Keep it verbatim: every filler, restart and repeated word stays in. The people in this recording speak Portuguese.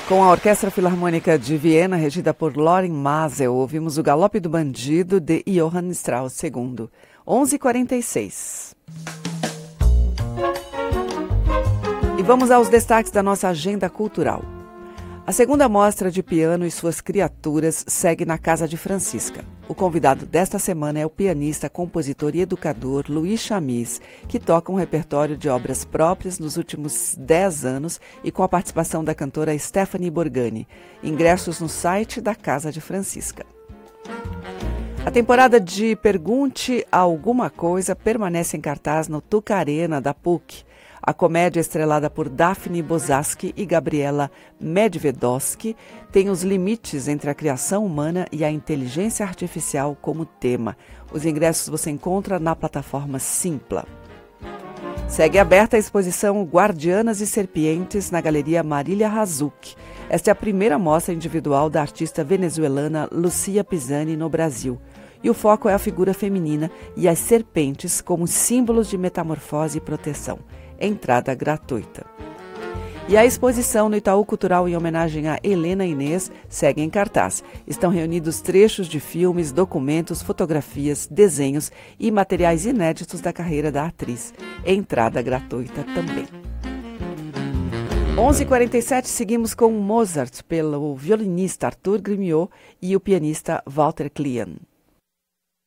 Com a Orquestra Filarmônica de Viena, regida por Lorin Maazel, ouvimos o Galope do Bandido, de Johann Strauss segundo. onze e quarenta e seis. E vamos aos destaques da nossa agenda cultural. A segunda mostra de piano e suas criaturas segue na Casa de Francisca. O convidado desta semana é o pianista, compositor e educador Luiz Chamis, que toca um repertório de obras próprias nos últimos dez anos e com a participação da cantora Stephanie Borgani. Ingressos no site da Casa de Francisca. A temporada de Pergunte Alguma Coisa permanece em cartaz no Tuca Arena da P U C. A comédia, estrelada por Daphne Bozaski e Gabriela Medvedovsky, tem os limites entre a criação humana e a inteligência artificial como tema. Os ingressos você encontra na plataforma Simpla. Segue aberta a exposição Guardianas e Serpientes na Galeria Marília Razuc. Esta é a primeira mostra individual da artista venezuelana Lucia Pisani no Brasil. E o foco é a figura feminina e as serpentes como símbolos de metamorfose e proteção. Entrada gratuita. E a exposição no Itaú Cultural em homenagem a Helena Inês segue em cartaz. Estão reunidos trechos de filmes, documentos, fotografias, desenhos e materiais inéditos da carreira da atriz. Entrada gratuita também. onze e quarenta e sete, seguimos com Mozart pelo violinista Arthur Grimiot e o pianista Walter Klian.